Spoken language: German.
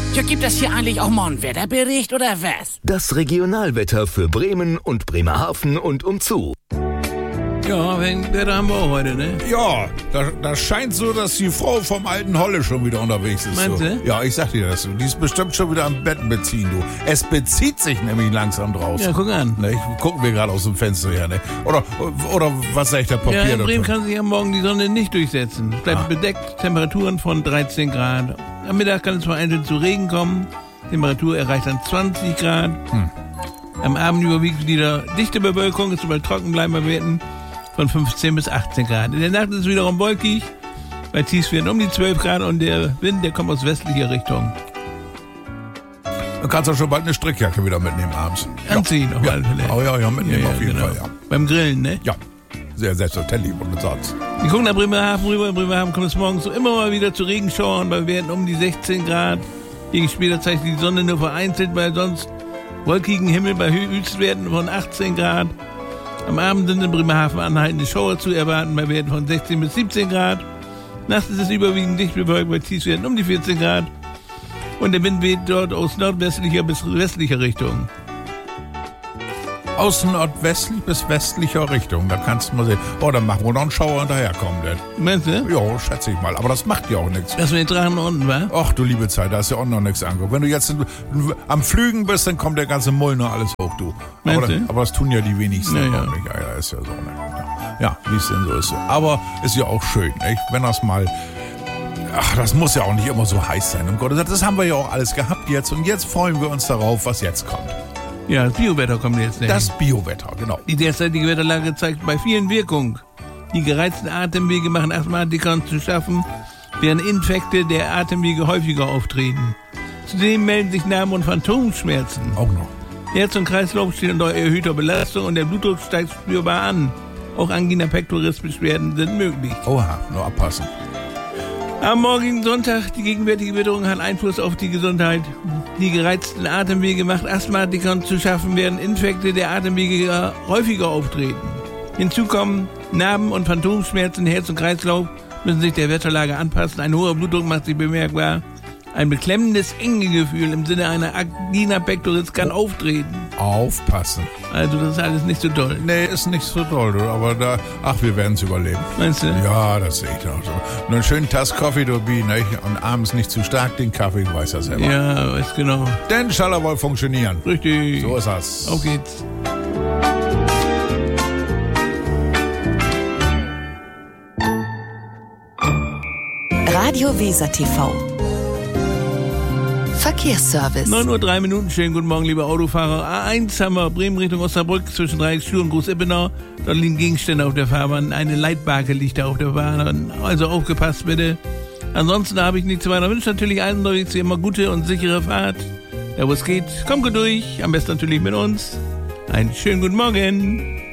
Ja, gibt es hier eigentlich auch mal einen Wetterbericht oder was? Das Regionalwetter für Bremen und Bremerhaven und umzu. Ja, wegen Wetter haben wir auch heute, ne? Ja, das scheint so, dass die Frau vom alten Holle schon wieder unterwegs ist. Meinst du? Ja, ich sag dir das. Die ist bestimmt schon wieder am Bett beziehen, du. Es bezieht sich nämlich langsam draußen. Ja, guck an. Ne, gucken wir gerade aus dem Fenster her, ne? Oder was sagt der Papier Ja, in Bremen dazu? kann sich am Morgen die Sonne nicht durchsetzen. Es bleibt bedeckt, Temperaturen von 13 Grad. Am Mittag kann es vereinzelt zu Regen kommen. Temperatur erreicht dann 20 Grad. Am Abend überwiegt wieder dichte Bewölkung, es soll trocken bleiben bei Werten von 15 bis 18 Grad. In der Nacht ist es wiederum wolkig. Bei Tiefstwerten um die 12 Grad und der Wind, der kommt aus westlicher Richtung. Du kannst doch schon bald eine Strickjacke wieder mitnehmen abends. Anziehen auf alle Fälle. Oh ja, mitnehmen auf jeden Fall, ja. Beim Grillen, ne? Ja, sehr selbstverständlich und sonst. Wir gucken nach Bremerhaven rüber. In Bremerhaven kommt es morgens so immer mal wieder zu Regenschauern bei Werten um die 16 Grad. Gegen später zeigt die Sonne nur vereinzelt, bei sonst wolkigen Himmel bei Höchstwerten von 18 Grad. Am Abend sind in Bremerhaven anhaltende Schauer zu erwarten bei Werten von 16 bis 17 Grad. Nachts ist es überwiegend dicht bewölkt bei Tiefstwerten um die 14 Grad. Und der Wind weht dort aus nordwestlicher bis westlicher Richtung. Aus nordwestlich bis westlicher Richtung, da kannst du mal sehen. Oh, dann machen wir noch einen Schauer hinterherkommen, denn. Meinst du? Ja, schätze ich mal. Aber das macht ja auch nichts. Dass wir den Drachen unten, wa? Ach du liebe Zeit, da ist ja auch noch nichts angekommen. Wenn du jetzt am Flügen bist, dann kommt der ganze Mull noch alles hoch, du. Aber das tun ja die wenigsten. Ja. Ja, ist ja so. Ne? Ja, wie es denn so ist. Aber ist ja auch schön, echt? Wenn das mal... Ach, das muss ja auch nicht immer so heiß sein. Um Gottes Willen, das haben wir ja auch alles gehabt jetzt. Und jetzt freuen wir uns darauf, was jetzt kommt. Ja, das Biowetter kommt jetzt. Ne? Das Biowetter, genau. Die derzeitige Wetterlage zeigt bei vielen Wirkung. Die gereizten Atemwege machen Asthmatikern zu schaffen, während Infekte der Atemwege häufiger auftreten. Zudem melden sich Narben- und Phantomschmerzen. Auch noch. Herz und Kreislauf stehen unter erhöhter Belastung und der Blutdruck steigt spürbar an. Auch Angina pectoris Beschwerden sind möglich. Oha, nur abpassen. Am morgigen Sonntag, die gegenwärtige Witterung hat Einfluss auf die Gesundheit. Die gereizten Atemwege macht Asthmatikern zu schaffen, während Infekte der Atemwege häufiger auftreten. Hinzu kommen Narben- und Phantomschmerzen, Herz und Kreislauf müssen sich der Wetterlage anpassen. Ein hoher Blutdruck macht sich bemerkbar. Ein beklemmendes Engegefühl im Sinne einer Angina pectoris kann auftreten. Aufpassen. Also das ist alles nicht so toll. Nee, ist nicht so toll, du. Aber wir werden es überleben. Meinst du? Ja, das sehe ich doch so. Nur einen schönen Tass Kaffee, du Bi, ne? Und abends nicht zu stark den Kaffee, du weißt ja selber. Ja, weiß genau. Denn soll er wohl funktionieren. Richtig. So ist das. Auf geht's. Radio Weser TV. Verkehrsservice. 9:03 Uhr. Schönen guten Morgen, liebe Autofahrer. A1 haben wir Bremen Richtung Osnabrück zwischen Dreiecksstuhl und Groß-Ippenau. Dort liegen Gegenstände auf der Fahrbahn. Eine Leitbarke liegt da auf der Bahn. Also aufgepasst bitte. Ansonsten habe ich nichts weiter. Wünsche natürlich allen unterwegs immer gute und sichere Fahrt. Da wo es geht, kommt gut durch. Am besten natürlich mit uns. Einen schönen guten Morgen.